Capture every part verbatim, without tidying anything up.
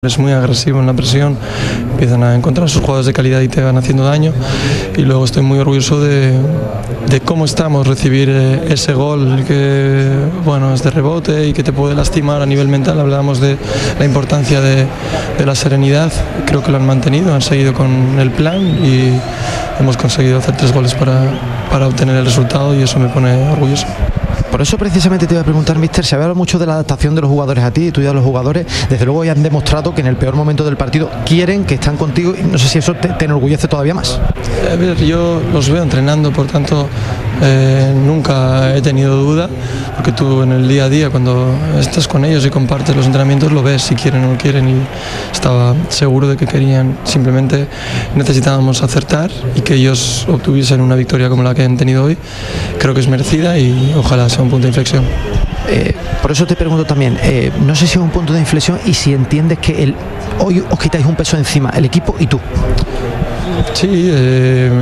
Es muy agresivo en la presión, empiezan a encontrar sus jugadores de calidad y te van haciendo daño. Y luego estoy muy orgulloso de, de cómo estamos, recibir ese gol que bueno, es de rebote y que te puede lastimar a nivel mental. Hablábamos de la importancia de, de la serenidad, creo que lo han mantenido, han seguido con el plan y hemos conseguido hacer tres goles para, para obtener el resultado y eso me pone orgulloso. Por eso precisamente te iba a preguntar, míster, se habla mucho de la adaptación de los jugadores a ti y tú y a los jugadores. Desde luego ya han demostrado que en el peor momento del partido quieren, que están contigo, y no sé si eso te, te enorgullece todavía más. A ver, yo los veo entrenando, por tanto eh, nunca he tenido duda, porque tú en el día a día cuando estás con ellos y compartes los entrenamientos lo ves si quieren o no quieren, y estaba seguro de que querían. Simplemente necesitábamos acertar y que ellos obtuviesen una victoria como la que han tenido hoy. Creo que es merecida y ojalá sea un punto de inflexión. Eh, por eso te pregunto también, eh, no sé si es un punto de inflexión y si entiendes que el, hoy os quitáis un peso encima, el equipo y tú. Sí, eh,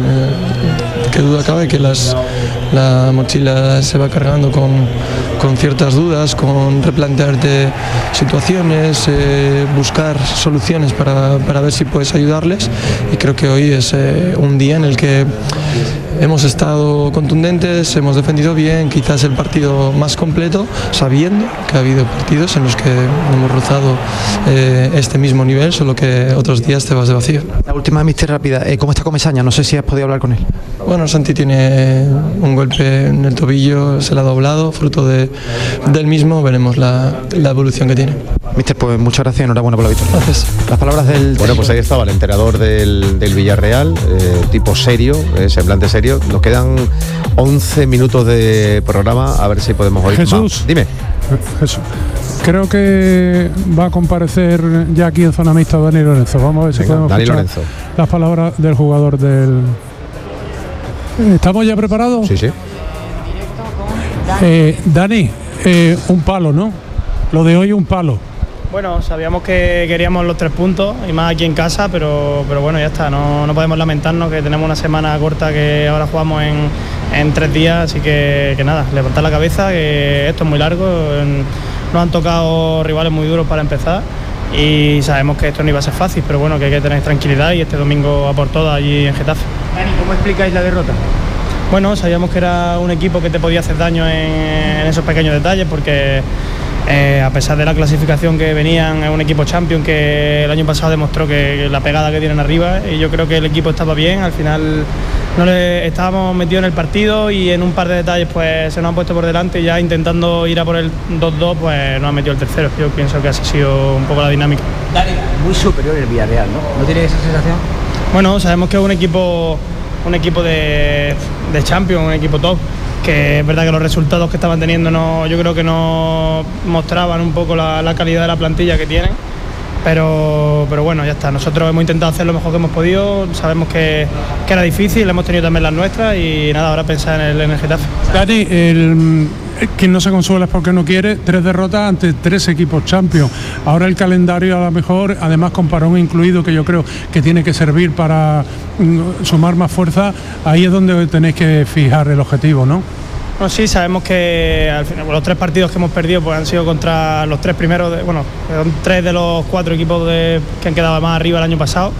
qué duda cabe que las, la mochila se va cargando con, con ciertas dudas, con replantearte situaciones, eh, buscar soluciones para, para ver si puedes ayudarles, y creo que hoy es eh, un día en el que hemos estado contundentes, hemos defendido bien, quizás el partido más completo, sabiendo que ha habido partidos en los que hemos rozado eh, este mismo nivel, solo que otros días te vas de vacío. La última, míster, rápida, eh, ¿cómo está Comesaña? No sé si has podido hablar con él. Bueno, Santi tiene un golpe en el tobillo, se le ha doblado, fruto de, del mismo, veremos la, la evolución que tiene. Míster, pues muchas gracias y enhorabuena por la victoria. Gracias. Las palabras del... Bueno, pues ahí estaba el entrenador del, del Villarreal, eh, tipo serio, eh, semblante serio. Nos quedan once minutos de programa, a ver si podemos oír Jesús, más. Dime. Jesús, creo que va a comparecer ya aquí en zona mixta Dani Lorenzo. Vamos a ver si Venga, podemos Dani escuchar Lorenzo. las palabras del jugador del... ¿Estamos ya preparados? Sí, sí. Eh, Dani, eh, un palo, ¿no? Lo de hoy un palo. Bueno, sabíamos que queríamos los tres puntos y más aquí en casa, pero, pero bueno, ya está, no, no podemos lamentarnos que tenemos una semana corta que ahora jugamos en, en tres días, así que, que nada, levantar la cabeza, que esto es muy largo, en, nos han tocado rivales muy duros para empezar y sabemos que esto no iba a ser fácil, pero bueno, que hay que tener tranquilidad y este domingo a por todas allí en Getafe. Dani, ¿cómo explicáis la derrota? Bueno, sabíamos que era un equipo que te podía hacer daño en, en esos pequeños detalles porque... Eh, a pesar de la clasificación que venían, es un equipo champion que el año pasado demostró que, que la pegada que tienen arriba, y yo creo que el equipo estaba bien, al final no le, estábamos metidos en el partido y en un par de detalles pues se nos han puesto por delante y ya intentando ir a por el dos dos pues nos han metido el tercero. Yo pienso que así ha sido un poco la dinámica. Dani, muy superior el Villarreal, ¿no? ¿No tiene esa sensación? Bueno, sabemos que es un equipo, un equipo de, de champion, un equipo top, que es verdad que los resultados que estaban teniendo no, yo creo que no mostraban un poco la, la calidad de la plantilla que tienen, pero, pero bueno, ya está, nosotros hemos intentado hacer lo mejor que hemos podido, sabemos que, que era difícil, hemos tenido también las nuestras y nada, ahora pensar en el, en el Getafe. Dani, el, quien no se consuela es porque no quiere, tres derrotas ante tres equipos champions. Ahora el calendario a lo mejor, además con parón incluido, que yo creo que tiene que servir para mm, sumar más fuerza, ahí es donde tenéis que fijar el objetivo, ¿no? Bueno, sí, sabemos que al final, los tres partidos que hemos perdido pues han sido contra los tres primeros, de, bueno, son tres de los cuatro equipos de, que han quedado más arriba el año pasado.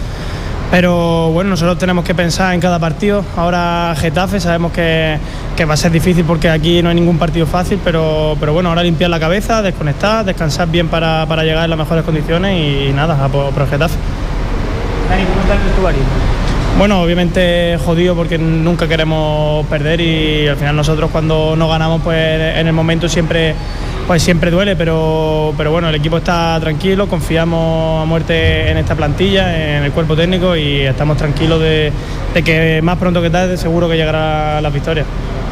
Pero bueno, nosotros tenemos que pensar en cada partido. Ahora Getafe, sabemos que, que va a ser difícil porque aquí no hay ningún partido fácil, pero, pero bueno, ahora limpiar la cabeza, desconectar, descansar bien para, para llegar en las mejores condiciones y nada, a por, por el Getafe. Dani, ¿cómo está el vestuario? Bueno, obviamente jodido porque nunca queremos perder y al final nosotros cuando no ganamos pues en el momento siempre pues siempre duele, pero, pero bueno, el equipo está tranquilo, confiamos a muerte en esta plantilla, en el cuerpo técnico y estamos tranquilos de, de que más pronto que tarde seguro que llegará la victoria.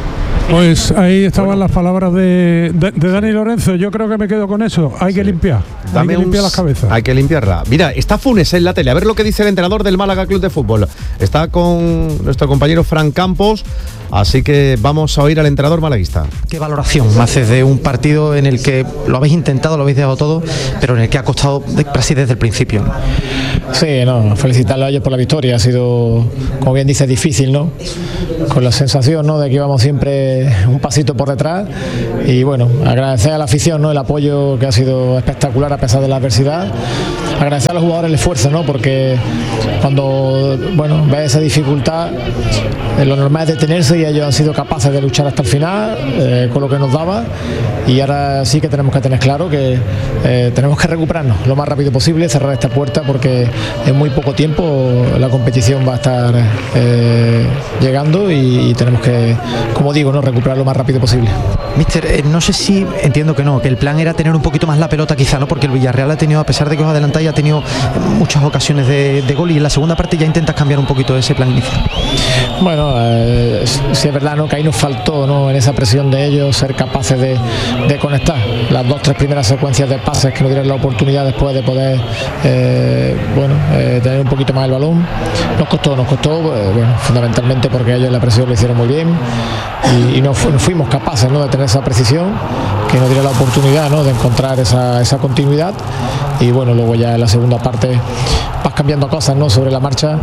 Pues ahí estaban bueno. las palabras de, de, de Dani Lorenzo. Yo creo que me quedo con eso. Hay sí. que limpiar. Dame hay que limpiar un, las cabezas. Hay que limpiarla. Mira, está Funes en la tele. A ver lo que dice el entrenador del Málaga Club de Fútbol. Está con nuestro compañero Fran Campos. Así que vamos a oír al entrenador malaguista. ¿Qué valoración me haces de un partido en el que lo habéis intentado, lo habéis dejado todo, pero en el que ha costado casi desde el principio? Sí, no, felicitarlo a ellos por la victoria. Ha sido, como bien dice, difícil, ¿no? Con la sensación, ¿no?, de que íbamos siempre siempre un pasito por detrás. Y bueno, agradecer a la afición, ¿no?, el apoyo que ha sido espectacular a pesar de la adversidad. Agradecer a los jugadores el esfuerzo, ¿no?, porque cuando, bueno, ves esa dificultad, eh, lo normal es detenerse, y ellos han sido capaces de luchar hasta el final, eh, con lo que nos daba. Y ahora sí que tenemos que tener claro que eh, tenemos que recuperarnos lo más rápido posible, cerrar esta puerta, porque en muy poco tiempo la competición va a estar eh, llegando y, y tenemos que, como digo, no recuperar lo más rápido posible. Mister, eh, no sé si, entiendo que no, que el plan era tener un poquito más la pelota quizá, ¿no?, porque el Villarreal ha tenido, a pesar de que os adelantáis, ha tenido muchas ocasiones de, de gol, y en la segunda parte ya intentas cambiar un poquito ese plan inicial. Bueno, eh, sí es verdad, ¿no?, que ahí nos faltó, ¿no?, en esa presión de ellos ser capaces de, de conectar las dos, tres primeras secuencias de pases que nos dieron la oportunidad después de poder eh, bueno, eh, tener un poquito más el balón. Nos costó, nos costó, eh, bueno, fundamentalmente porque ellos la presión lo hicieron muy bien, y, y no, fu no fuimos capaces, ¿no?, de tener esa precisión que nos diera la oportunidad, ¿no?, de encontrar esa, esa continuidad. Y bueno, luego ya en la segunda parte vas cambiando cosas, ¿no?, sobre la marcha,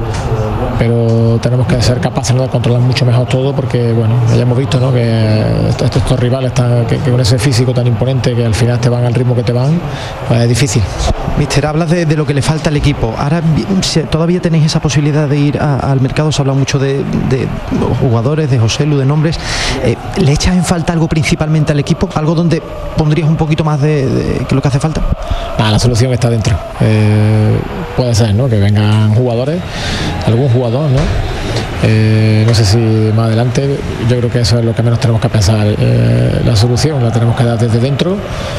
pero tenemos que ser capaces, ¿no?, de controlar mucho mejor todo, porque bueno, ya hemos visto, ¿no?, que estos, estos rivales están, que, que con ese físico tan imponente, que al final te van al ritmo que te van, pues es difícil. Mister, hablas de, de lo que le falta al equipo. Ahora todavía tenéis esa posibilidad de ir a, al mercado. Se habla mucho de, de jugadores, de Joselu, de nombres. Eh, ¿Le echas en falta algo principalmente al equipo? ¿Algo donde pondrías un poquito más de, de que lo que hace falta? Ah, la solución está dentro. Eh, puede ser, ¿no?, que vengan jugadores, algún jugador, ¿no? Eh, no sé si más adelante. Yo creo que eso es lo que menos tenemos que pensar. Eh, la solución la tenemos que dar desde dentro.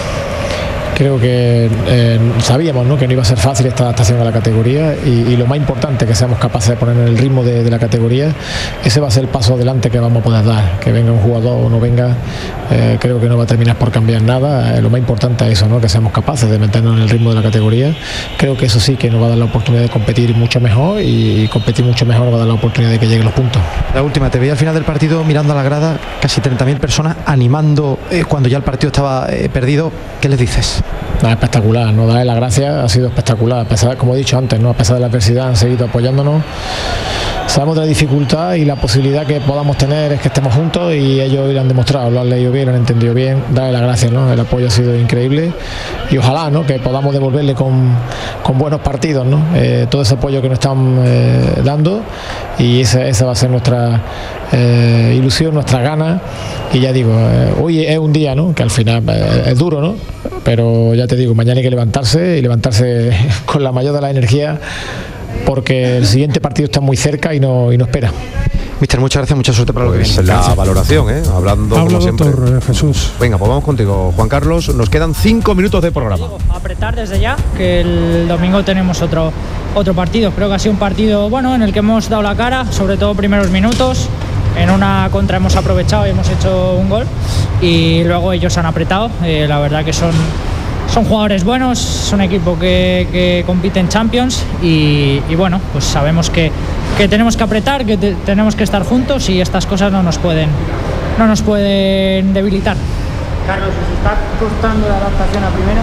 Creo que eh, sabíamos, ¿no?, que no iba a ser fácil esta adaptación a la categoría, y, y lo más importante, que seamos capaces de poner en el ritmo de, de la categoría. Ese va a ser el paso adelante que vamos a poder dar. Que venga un jugador o no venga, eh, creo que no va a terminar por cambiar nada. Eh, lo más importante es eso, ¿no?, que seamos capaces de meternos en el ritmo de la categoría. Creo que eso sí que nos va a dar la oportunidad de competir mucho mejor, y, y competir mucho mejor nos va a dar la oportunidad de que lleguen los puntos. La última, te veía al final del partido mirando a la grada, casi treinta mil personas animando eh, cuando ya el partido estaba eh, perdido. ¿Qué les dices? No, espectacular, no, darle las gracias, ha sido espectacular, a pesar, como he dicho antes, ¿no?, a pesar de la adversidad han seguido apoyándonos. Sabemos de la dificultad, y la posibilidad que podamos tener es que estemos juntos, y ellos lo han demostrado, lo han leído bien, lo han entendido bien. Darle las gracias, ¿no?, el apoyo ha sido increíble, y ojalá, ¿no?, que podamos devolverle con, con buenos partidos, ¿no?, eh, todo ese apoyo que nos están eh, dando, y esa, esa va a ser nuestra eh, ilusión, nuestra gana. Y ya digo, eh, hoy es un día, ¿no?, que al final eh, es duro, ¿no?, pero ya te digo, mañana hay que levantarse, y levantarse con la mayor de la energía, porque el siguiente partido está muy cerca y no, y no espera. Mister, muchas gracias, mucha suerte para pues lo que viene. La Gracias. valoración, ¿eh? Hablando Habla, como siempre. doctor Jesús. Venga, pues vamos contigo, Juan Carlos. Nos quedan cinco minutos de programa. Apretar desde ya, que el domingo tenemos otro, otro partido. Creo que ha sido un partido bueno en el que hemos dado la cara, sobre todo primeros minutos. En una contra hemos aprovechado y hemos hecho un gol, y luego ellos han apretado. Eh, la verdad que son, son jugadores buenos, es un equipo que, que compite en Champions, y, y bueno, pues sabemos que, que tenemos que apretar, que te, tenemos que estar juntos, y estas cosas no nos pueden, no nos pueden debilitar. Carlos, ¿os está costando la adaptación a primera?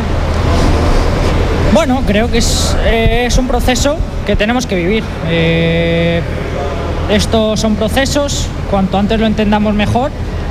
Bueno, creo que es, eh, es un proceso que tenemos que vivir. Eh, estos son procesos, cuanto antes lo entendamos mejor,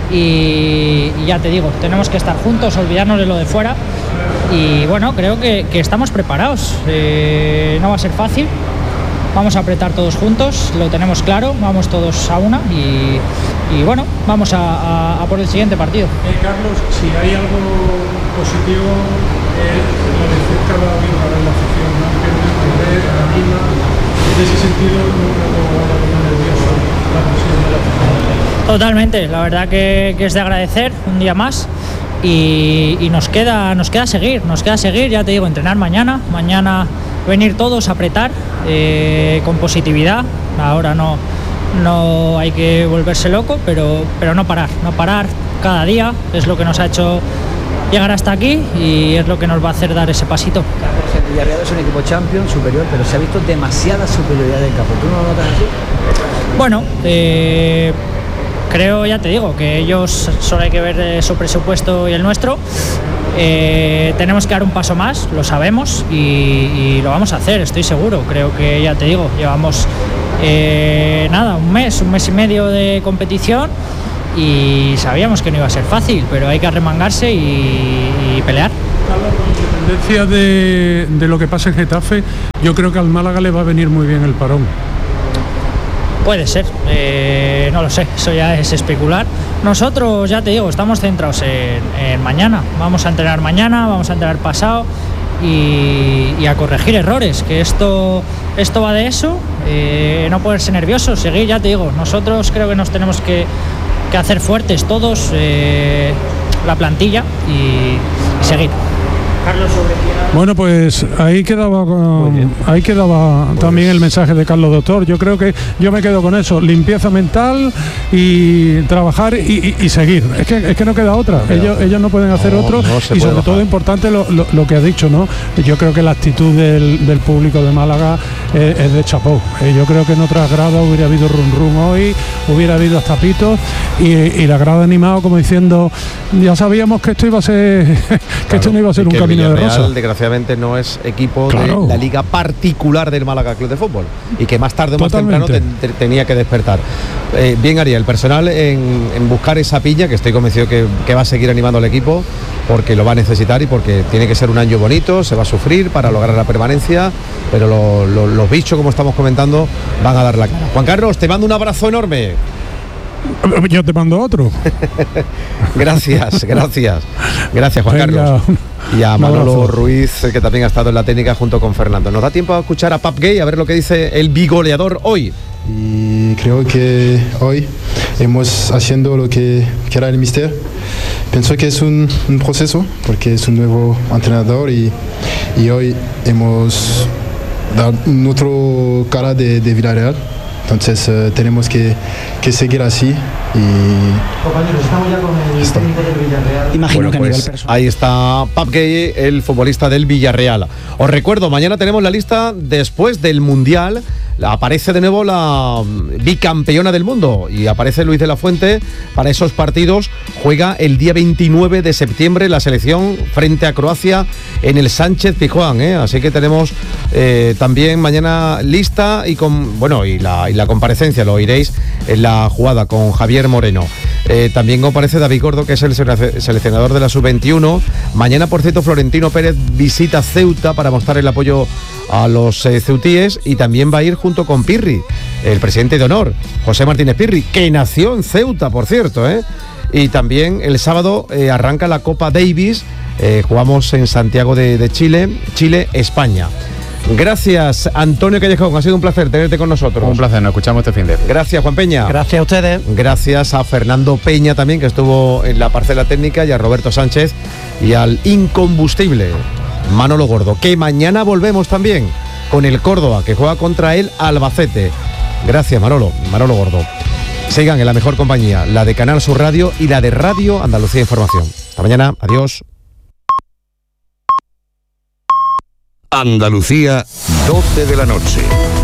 y, y ya te digo, tenemos que estar juntos, olvidarnos de lo de fuera, y bueno, creo que, que estamos preparados. Eh, no va a ser fácil, vamos a apretar todos juntos, lo tenemos claro, vamos todos a una, y, y bueno, vamos a, a, a por el siguiente partido. Eh, Carlos, si hay algo positivo, es lo de cerca la vida de la afición, ¿no?, que es la anima. En ese sentido, no creo que vaya a poner nervioso la presión de la afición. Totalmente, la verdad que, que es de agradecer un día más, y, y nos queda nos queda seguir, nos queda seguir, ya te digo, entrenar mañana, mañana venir todos a apretar eh, con positividad. Ahora no, no hay que volverse loco, pero, pero no parar, no parar cada día, es lo que nos ha hecho llegar hasta aquí, y es lo que nos va a hacer dar ese pasito. El Villarreal es un equipo champion superior, pero se ha visto demasiada superioridad del campo. ¿Tú no lo notas así? Bueno, eh, creo, ya te digo, que ellos solo hay que ver su presupuesto y el nuestro. Eh, tenemos que dar un paso más, lo sabemos, y, y lo vamos a hacer, estoy seguro. Creo que, ya te digo, llevamos eh, nada, un mes, un mes y medio de competición, y sabíamos que no iba a ser fácil, pero hay que arremangarse y, y pelear. Con independencia de, de lo que pasa en Getafe, yo creo que al Málaga le va a venir muy bien el parón. Puede ser, eh, no lo sé, eso ya es especular. Nosotros, ya te digo, estamos centrados en, en mañana. Vamos a entrenar mañana, vamos a entrenar pasado y, y a corregir errores, que esto, esto va de eso, eh, no ponerse nerviosos, seguir, ya te digo, nosotros creo que nos tenemos que, que hacer fuertes todos, eh, la plantilla y, y seguir. Carlos, sobre quién. Bueno, pues ahí quedaba ahí quedaba pues también el mensaje de Carlos Doctor. Yo creo que yo me quedo con eso, limpieza mental y trabajar y, y, y seguir. Es que es que no queda otra. Pero ellos ellos no pueden hacer no, otro no y sobre bajar. Todo importante lo, lo, lo que ha dicho, ¿no? Yo creo que la actitud del, del público de Málaga es, es de chapó. Yo creo que en otras gradas hubiera habido rum rum hoy, hubiera habido hasta pitos y, y la grada animado como diciendo, ya sabíamos que esto iba a ser que claro, esto no iba a ser un camino de rosa. Desgraciadamente no es equipo claro. de la liga particular del Málaga Club de Fútbol y que más tarde o más Totalmente. temprano te, te, tenía que despertar. Eh, bien haría el personal en, en buscar esa piña, que estoy convencido que, que va a seguir animando al equipo porque lo va a necesitar y porque tiene que ser un año bonito, se va a sufrir para lograr la permanencia, pero lo, lo, los bichos, como estamos comentando, van a dar la cara. Juan Carlos, te mando un abrazo enorme. Yo te mando otro. Gracias, gracias. Gracias, Juan Venga. Carlos. Y a Manolo Ruiz, que también ha estado en la técnica junto con Fernando. ¿Nos da tiempo a escuchar a Pap Gay, a ver lo que dice el bigoleador hoy? Y creo que hoy hemos haciendo lo que, que era el míster. Pienso que es un, un proceso, porque es un nuevo entrenador y, y hoy hemos dado nuestra cara de, de Villarreal. Entonces uh, tenemos que, que seguir así y... Compañeros, estamos ya con el Está. técnico del Villarreal. Imagino bueno, que pues, a nivel personal. ahí está Pap Gay, el futbolista del Villarreal. Os recuerdo, mañana tenemos la lista después del Mundial. Aparece de nuevo la bicampeona del mundo y aparece Luis de la Fuente para esos partidos. Juega el día veintinueve de septiembre la selección frente a Croacia en el Sánchez Pizjuán, ¿eh? Así que tenemos eh, también mañana lista y con bueno y la, y la comparecencia, lo oiréis en la jugada con Javier Moreno. Eh, también comparece David Gordo, que es el seleccionador de la sub veintiuno. Mañana, por cierto, Florentino Pérez visita Ceuta para mostrar el apoyo a los eh, ceutíes y también va a ir junto con Pirri, el presidente de honor, José Martínez Pirri, que nació en Ceuta, por cierto, ¿eh? Y también el sábado eh, arranca la Copa Davis, eh, jugamos en Santiago de, de Chile, Chile, España. Gracias, Antonio Callejón, ha sido un placer tenerte con nosotros. Un placer, nos escuchamos este fin de semana. Gracias, Juan Peña. Gracias a ustedes. Gracias a Fernando Peña también, que estuvo en la parcela técnica, y a Roberto Sánchez y al incombustible Manolo Gordo, que mañana volvemos también con el Córdoba, que juega contra el Albacete. Gracias, Manolo, Manolo Gordo. Sigan en la mejor compañía, la de Canal Sur Radio y la de Radio Andalucía Información. Hasta mañana, adiós. Andalucía, doce de la noche.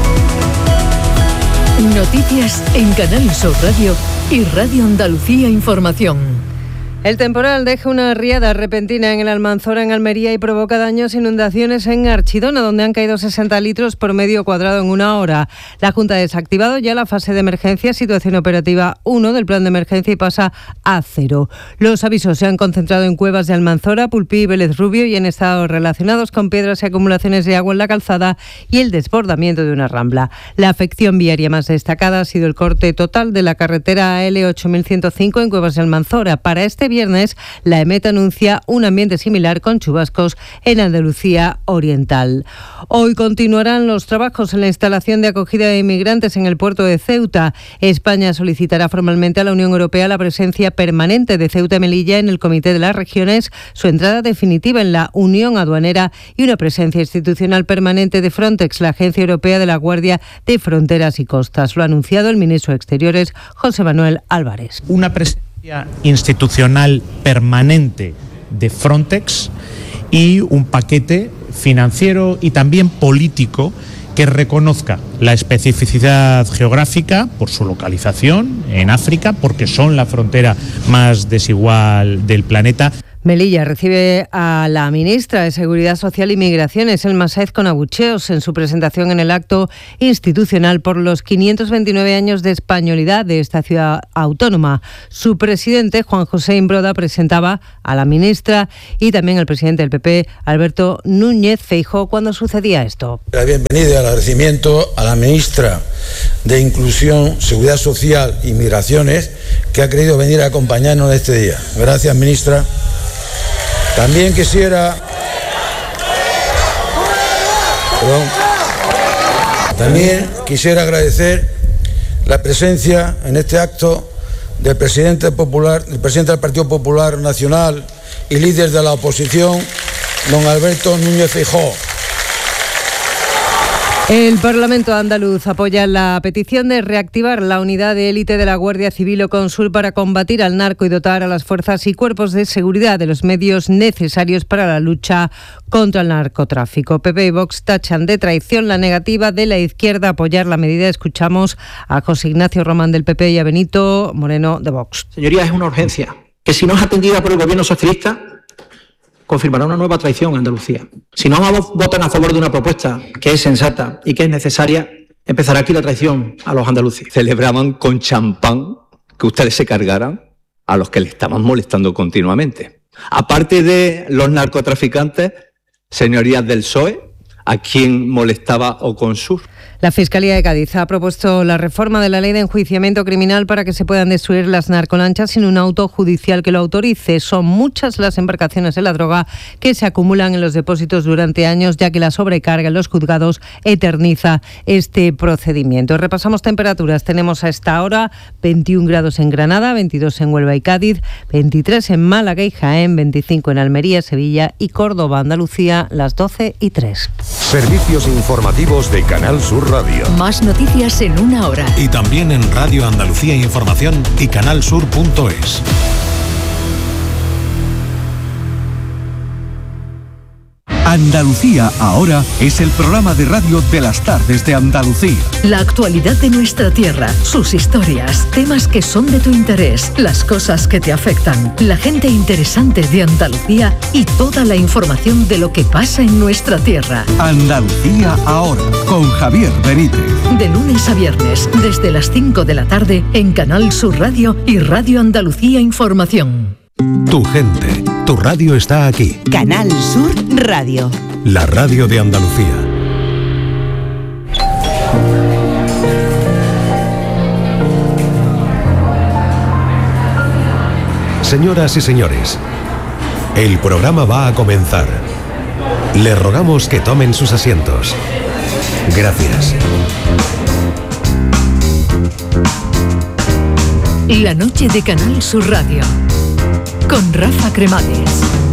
Noticias en Canal Sur Radio y Radio Andalucía Información. El temporal deja una riada repentina en el Almanzora, en Almería, y provoca daños e inundaciones en Archidona, donde han caído sesenta litros por metro cuadrado en una hora. La Junta ha desactivado ya la fase de emergencia, situación operativa uno del plan de emergencia, y pasa a cero. Los avisos se han concentrado en Cuevas de Almanzora, Pulpí y Vélez Rubio y en estados relacionados con piedras y acumulaciones de agua en la calzada y el desbordamiento de una rambla. La afección viaria más destacada ha sido el corte total de la carretera A L ocho mil ciento cinco en Cuevas de Almanzora. Para este viernes, la EMET anuncia un ambiente similar con chubascos en Andalucía Oriental. Hoy continuarán los trabajos en la instalación de acogida de inmigrantes en el puerto de Ceuta. España solicitará formalmente a la Unión Europea la presencia permanente de Ceuta y Melilla en el Comité de las Regiones, su entrada definitiva en la Unión Aduanera y una presencia institucional permanente de Frontex, la Agencia Europea de la Guardia de Fronteras y Costas. Lo ha anunciado el ministro de Exteriores, José Manuel Álvarez. Una presencia institucional permanente de Frontex y un paquete financiero y también político que reconozca la especificidad geográfica por su localización en África, porque son la frontera más desigual del planeta. Melilla recibe a la ministra de Seguridad Social y Migraciones, Elma Sáez, con abucheos en su presentación en el acto institucional por los quinientos veintinueve años de españolidad de esta ciudad autónoma. Su presidente, Juan José Imbroda, presentaba a la ministra y también al presidente del P P, Alberto Núñez Feijóo, cuando sucedía esto. La bienvenida y el agradecimiento a la ministra de Inclusión, Seguridad Social y Migraciones, que ha querido venir a acompañarnos este día. Gracias, ministra. También quisiera, perdón, también quisiera agradecer la presencia en este acto del presidente popular, del presidente del Partido Popular Nacional y líder de la oposición, don Alberto Núñez Feijóo. El Parlamento andaluz apoya la petición de reactivar la unidad de élite de la Guardia Civil o Consul para combatir al narco y dotar a las fuerzas y cuerpos de seguridad de los medios necesarios para la lucha contra el narcotráfico. P P y Vox tachan de traición la negativa de la izquierda a apoyar la medida. Escuchamos a José Ignacio Román del P P y a Benito Moreno de Vox. Señorías, es una urgencia que, si no es atendida por el gobierno socialista, confirmará una nueva traición a Andalucía. Si no votan a favor de una propuesta que es sensata y que es necesaria, empezará aquí la traición a los andaluces. Celebraban con champán que ustedes se cargaran a los que le estaban molestando continuamente. Aparte de los narcotraficantes, señorías del P S O E, ¿a quién molestaba Oconsur? La Fiscalía de Cádiz ha propuesto la reforma de la ley de enjuiciamiento criminal para que se puedan destruir las narcolanchas sin un auto judicial que lo autorice. Son muchas las embarcaciones de la droga que se acumulan en los depósitos durante años, ya que la sobrecarga en los juzgados eterniza este procedimiento. Repasamos temperaturas. Tenemos a esta hora veintiún grados en Granada, veintidós en Huelva y Cádiz, veintitrés en Málaga y Jaén, veinticinco en Almería, Sevilla y Córdoba, Andalucía, las doce y tres. Servicios informativos de Canal Sur Radio. Más noticias en una hora. Y también en Radio Andalucía Información y canalsur punto es. Andalucía ahora es el programa de radio de las tardes de Andalucía. La actualidad de nuestra tierra, sus historias, temas que son de tu interés, las cosas que te afectan, la gente interesante de Andalucía y toda la información de lo que pasa en nuestra tierra. Andalucía ahora, con Javier Benítez. De lunes a viernes, desde las cinco de la tarde, en Canal Sur Radio y Radio Andalucía Información. Tu gente, tu radio está aquí. Canal Sur Radio. La radio de Andalucía. Señoras y señores, el programa va a comenzar. Les rogamos que tomen sus asientos. Gracias. La noche de Canal Sur Radio. Con Rafa Cremades.